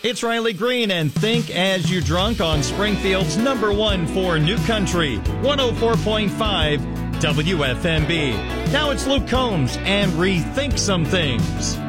It's Riley Green and Think As You Drunk on Springfield's #1 for New Country, 104.5 WFMB. Now it's Luke Combs and Rethink Some Things.